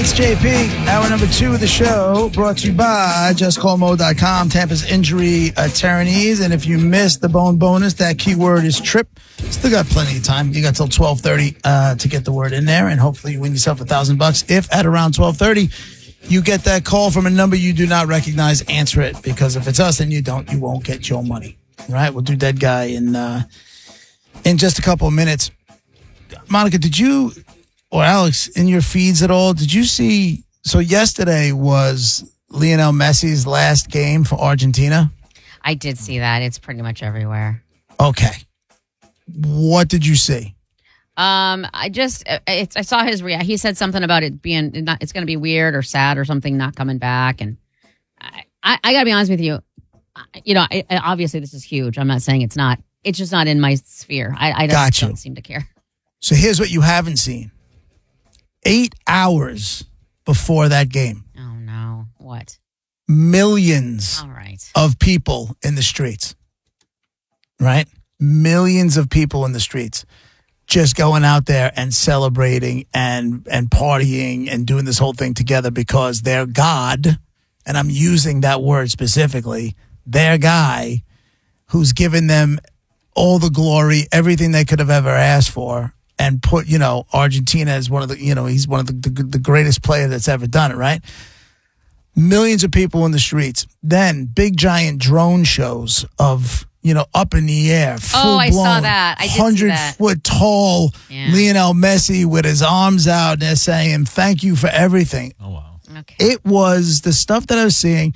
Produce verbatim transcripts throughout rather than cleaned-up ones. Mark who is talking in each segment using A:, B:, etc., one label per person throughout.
A: It's J P, hour number two of the show, brought to you by just call mo dot com, Tampa's injury attorneys. And if you missed the bone bonus, that keyword is trip. Still got plenty of time. You got till twelve thirty uh, to get the word in there, and hopefully you win yourself a thousand bucks. If at around twelve thirty you get that call from a number you do not recognize, answer it, because if it's us and you don't, you won't get your money. All right, we'll do Dead Guy in uh, in just a couple of minutes. Monica, did you or Alex in your feeds at all? Did you see? So yesterday was Lionel Messi's last game for Argentina.
B: I did see that. It's pretty much everywhere.
A: Okay, what did you see?
B: Um, I just it's, I saw his react. He said something about it being not, it's going to be weird or sad or something not coming back. And I, I, I got to be honest with you. You know, I, I, obviously this is huge. I'm not saying it's not. It's just not in my sphere. I, I just
A: Got you.
B: don't seem to care.
A: So here's what you haven't seen. Eight hours before that game.
B: Oh, no. What?
A: Millions
B: All right.
A: of people in the streets. Right? Millions of people in the streets. Just going out there and celebrating and, and partying and doing this whole thing together because their God, and I'm using that word specifically, their guy who's given them all the glory, everything they could have ever asked for, and put, you know, Argentina as one of the, you know, he's one of the, the, the greatest player that's ever done it, right? Millions of people in the streets. Then big giant drone shows of, you know, up in the air, full
B: Oh, I
A: blown,
B: saw that. I did see
A: hundred
B: that.
A: foot tall
B: Yeah.
A: Lionel Messi with his arms out and they're saying, thank you for everything.
C: Oh, wow.
B: Okay.
A: It was, the stuff that I was seeing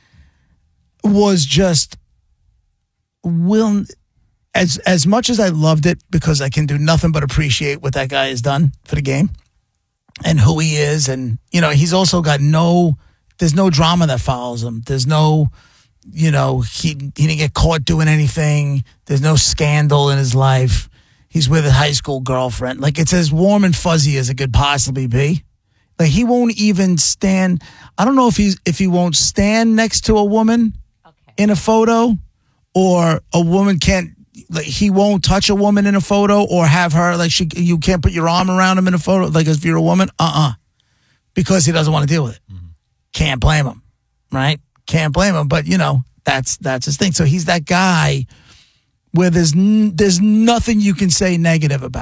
A: was just, will, as as much as I loved it, because I can do nothing but appreciate what that guy has done for the game and who he is. And, you know, he's also got no, there's no drama that follows him. There's no, you know, he, he didn't get caught doing anything. There's no scandal in his life. He's with a high school girlfriend. Like, it's as warm and fuzzy as it could possibly be. Like, he won't even stand. I don't know if he's if he won't stand next to a woman
B: Okay.
A: in a photo, or a woman can't, like, he won't touch a woman in a photo, or have her, like, she, you can't put your arm around him in a photo, like, if you're a woman, uh-uh, because he doesn't want to deal with it. Mm-hmm. Can't blame him, right? Can't blame him, but, you know, that's that's his thing. So he's that guy where there's n- there's nothing you can say negative about.